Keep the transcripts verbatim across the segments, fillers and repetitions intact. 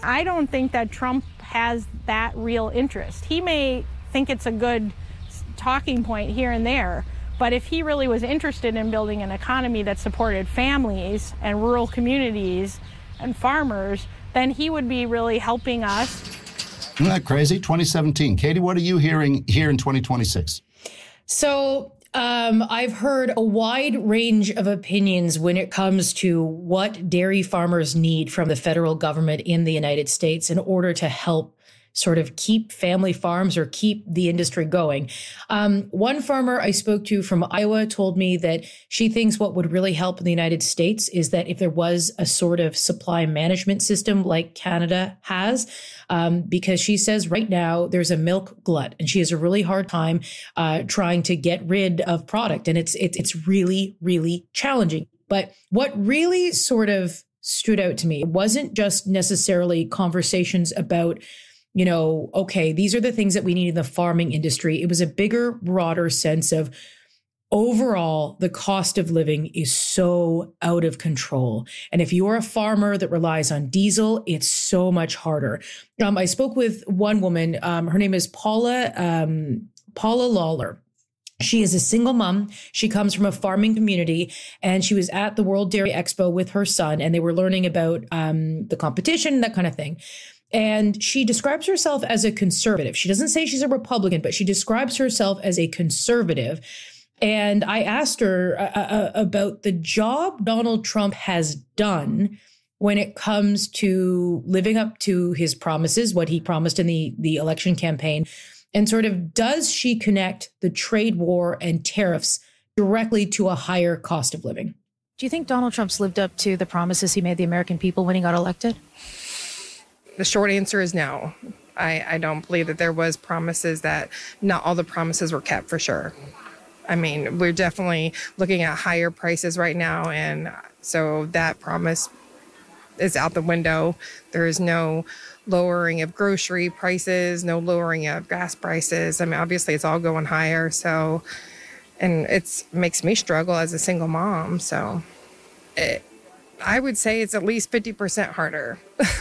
I don't think that Trump has that real interest. He may think it's a good talking point here and there, but if he really was interested in building an economy that supported families and rural communities and farmers, then he would be really helping us. Isn't that crazy? twenty seventeen. Katie, what are you hearing here in twenty twenty-six? So um, I've heard a wide range of opinions when it comes to what dairy farmers need from the federal government in the United States in order to help sort of keep family farms or keep the industry going. Um, one farmer I spoke to from Iowa told me that she thinks what would really help in the United States is that if there was a sort of supply management system like Canada has, um, because she says right now there's a milk glut and she has a really hard time uh, trying to get rid of product. And it's, it's, it's really, really challenging. But what really sort of stood out to me wasn't just necessarily conversations about, you know, okay, these are the things that we need in the farming industry. It was a bigger, broader sense of overall, the cost of living is so out of control. And if you're a farmer that relies on diesel, it's so much harder. Um, I spoke with one woman, um, her name is Paula, um, Paula Lawler. She is a single mom. She comes from a farming community, and she was at the World Dairy Expo with her son, and they were learning about um, the competition, that kind of thing. And she describes herself as a conservative. She doesn't say she's a Republican, but she describes herself as a conservative. And I asked her uh, about the job Donald Trump has done when it comes to living up to his promises, what he promised in the, the election campaign. And sort of, does she connect the trade war and tariffs directly to a higher cost of living? Do you think Donald Trump's lived up to the promises he made the American people when he got elected? The short answer is no. I, I don't believe that there was promises that not all the promises were kept for sure. I mean, we're definitely looking at higher prices right now. And so that promise is out the window. There is no lowering of grocery prices, no lowering of gas prices. I mean, obviously it's all going higher. So, and it's makes me struggle as a single mom. So it, I would say it's at least fifty percent harder.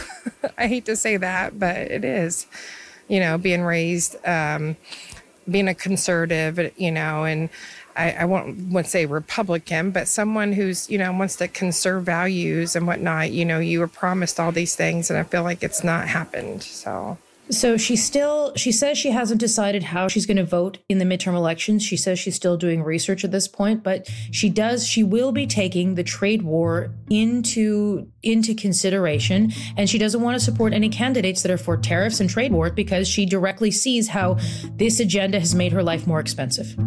I hate to say that, but it is, you know, being raised, um, being a conservative, you know, and I, I won't, won't say Republican, but someone who's, you know, wants to conserve values and whatnot. You know, you were promised all these things, and I feel like it's not happened. So. So she still, she says she hasn't decided how she's going to vote in the midterm elections. She says she's still doing research at this point, but she does, she will be taking the trade war into, into consideration. And she doesn't want to support any candidates that are for tariffs and trade wars because she directly sees how this agenda has made her life more expensive.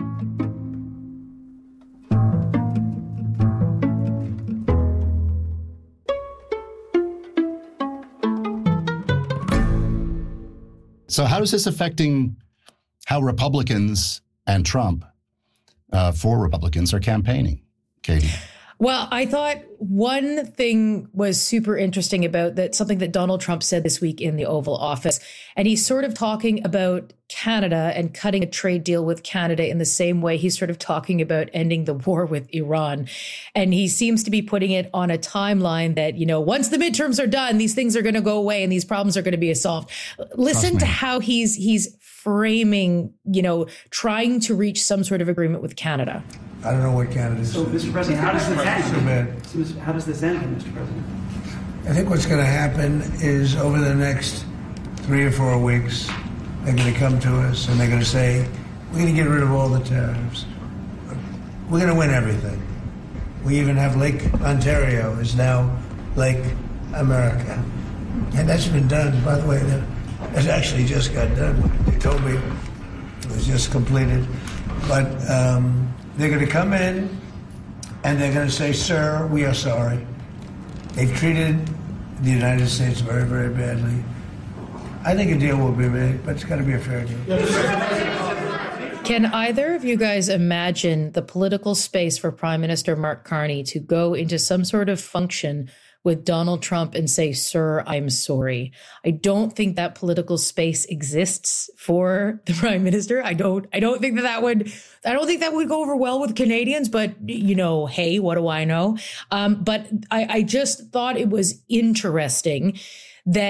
So how is this affecting how Republicans and Trump, uh, for Republicans, are campaigning, Katie? Well, I thought one thing was super interesting about that, something that Donald Trump said this week in the Oval Office. And he's sort of talking about Canada and cutting a trade deal with Canada in the same way he's sort of talking about ending the war with Iran. And he seems to be putting it on a timeline that, you know, once the midterms are done, these things are going to go away and these problems are going to be solved. Listen to how he's he's framing, you know, trying to reach some sort of agreement with Canada. I don't know what Canada's. So, Mister President, how does this end? So, Mister How does this end, Mister President? I think what's going to happen is over the next three or four weeks, they're going to come to us and they're going to say, we're going to get rid of all the tariffs. We're going to win everything. We even have Lake Ontario is now Lake America. And that's been done, by the way, that actually just got done. They told me it was just completed. But um, they're going to come in and they're going to say, sir, we are sorry. They've treated the United States very, very badly. I think a deal will be made, but it's got to be a fair deal. Can either of you guys imagine the political space for Prime Minister Mark Carney to go into some sort of function with Donald Trump and say, sir, I'm sorry? I don't think that political space exists for the Prime Minister. I don't, I don't think that that would, I don't think that would go over well with Canadians, but you know, hey, what do I know? Um, but I, I just thought it was interesting that